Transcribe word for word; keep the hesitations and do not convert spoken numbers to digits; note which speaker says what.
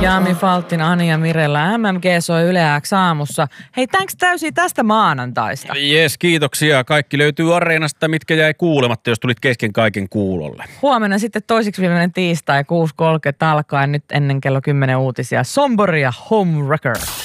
Speaker 1: Jami Faltin, Ani ja Mirella. M M G soi Yle X aamussa. Hei, thanks täysin tästä maanantaista.
Speaker 2: Jes, kiitoksia. Kaikki löytyy Areenasta, mitkä jäi kuulematta, jos tulit kesken kaiken kuulolle.
Speaker 1: Huomenna sitten toiseksi viimeinen tiistai kuusi kolmekymmentä alkaen nyt ennen kello kymmenen uutisia. Sombori ja Home Wrecker.